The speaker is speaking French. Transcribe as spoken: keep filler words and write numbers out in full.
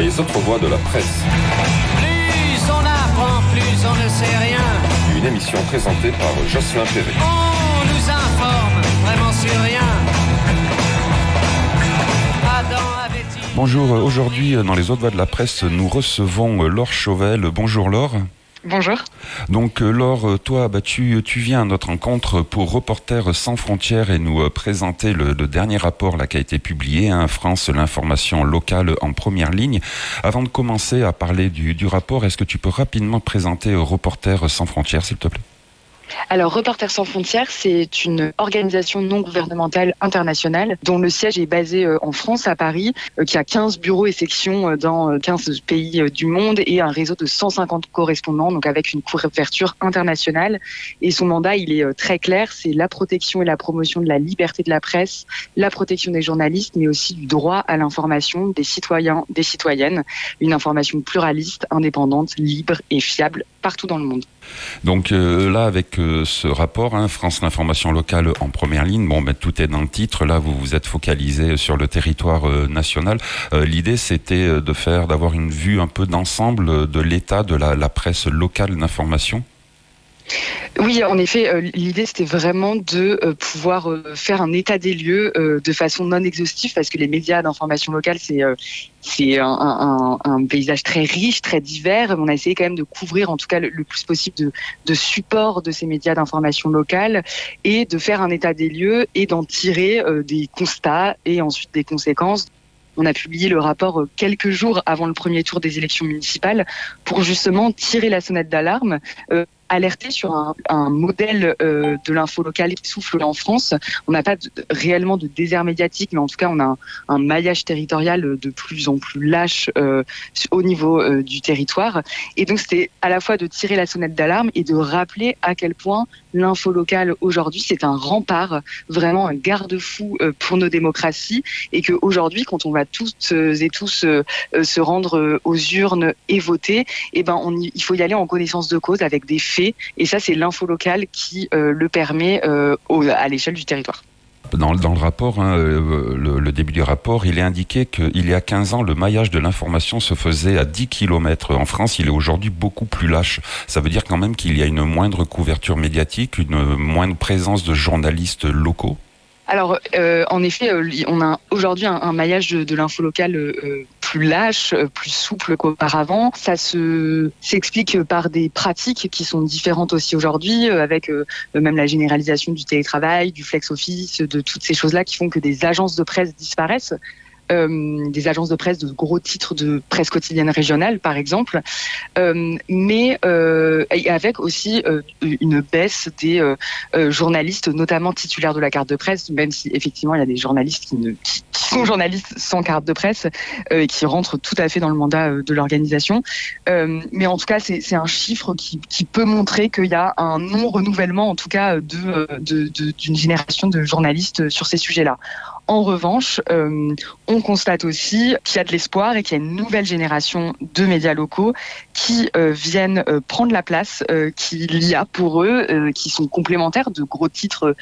Les autres voix de la presse. Plus on apprend, plus on ne sait rien. Une émission présentée par Jocelyn Perret. On nous informe vraiment sur rien. Adam avait-il... Bonjour, aujourd'hui dans les autres voix de la presse, nous recevons Laure Chauvel. Bonjour Laure. Bonjour. Donc Laure, toi bah, tu, tu viens à notre rencontre pour Reporters sans frontières et nous euh, présenter le, le dernier rapport là, qui a été publié, hein, France, l'information locale en première ligne. Avant de commencer à parler du, du rapport, est-ce que tu peux rapidement présenter euh, Reporters sans frontières, s'il te plaît ? Alors, Reporters sans frontières, c'est une organisation non gouvernementale internationale dont le siège est basé en France, à Paris, qui a quinze bureaux et sections dans quinze pays du monde et un réseau de cent cinquante correspondants, donc avec une couverture internationale. Et son mandat, il est très clair, c'est la protection et la promotion de la liberté de la presse, la protection des journalistes, mais aussi du droit à l'information des citoyens, des citoyennes, une information pluraliste, indépendante, libre et fiable partout dans le monde. Donc euh, là, avec euh, ce rapport, hein, France, l'information locale en première ligne, bon, ben, tout est dans le titre. Là, vous vous êtes focalisé sur le territoire euh, national. Euh, l'idée, c'était de faire, d'avoir une vue un peu d'ensemble de l'état de la, la presse locale d'information. Oui, en effet, euh, l'idée c'était vraiment de euh, pouvoir euh, faire un état des lieux euh, de façon non exhaustive, parce que les médias d'information locale c'est euh, c'est un, un, un paysage très riche, très divers. On a essayé quand même de couvrir en tout cas le, le plus possible de, de supports de ces médias d'information locale et de faire un état des lieux et d'en tirer euh, des constats et ensuite des conséquences. On a publié le rapport quelques jours avant le premier tour des élections municipales pour justement tirer la sonnette d'alarme, euh, alerter sur un, un modèle euh, de l'info locale qui souffle en France. On n'a pas de, réellement de désert médiatique, mais en tout cas, on a un, un maillage territorial de plus en plus lâche euh, au niveau euh, du territoire. Et donc, c'était à la fois de tirer la sonnette d'alarme et de rappeler à quel point l'info locale aujourd'hui, c'est un rempart, vraiment un garde-fou euh, pour nos démocraties, et qu'aujourd'hui, quand on va toutes et tous euh, se rendre aux urnes et voter, eh ben, on y, il faut y aller en connaissance de cause avec des faits. Et ça, c'est l'info locale qui euh, le permet euh, au, à l'échelle du territoire. Dans, dans le rapport, hein, le, le début du rapport, il est indiqué qu'il y a quinze ans, le maillage de l'information se faisait à dix kilomètres. En France, il est aujourd'hui beaucoup plus lâche. Ça veut dire quand même qu'il y a une moindre couverture médiatique, une moindre présence de journalistes locaux. Alors, euh, en effet, euh, on a aujourd'hui un, un maillage de, de l'info locale euh, plus lâche, euh, plus souple qu'auparavant. Ça se s'explique par des pratiques qui sont différentes aussi aujourd'hui, euh, avec euh, même la généralisation du télétravail, du flex office, de toutes ces choses-là qui font que des agences de presse disparaissent. Euh, des agences de presse de gros titres de presse quotidienne régionale, par exemple, euh, mais euh, et avec aussi euh, une baisse des euh, euh, journalistes, notamment titulaires de la carte de presse, même si effectivement il y a des journalistes qui, ne, qui, qui sont journalistes sans carte de presse euh, et qui rentrent tout à fait dans le mandat euh, de l'organisation. Euh, mais en tout cas, c'est, c'est un chiffre qui, qui peut montrer qu'il y a un non-renouvellement, en tout cas, de, de, de, d'une génération de journalistes sur ces sujets-là. En revanche, euh, on constate aussi qu'il y a de l'espoir et qu'il y a une nouvelle génération de médias locaux qui euh, viennent euh, prendre la place euh, qu'il y a pour eux, euh, qui sont complémentaires de gros titres